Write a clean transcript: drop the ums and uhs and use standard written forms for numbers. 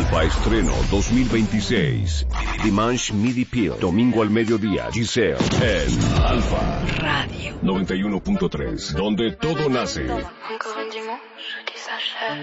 Alfa estreno 2026. Dimanche Midi Peel. Domingo al mediodía. Giselle en Alfa Radio 91.3, donde todo nace.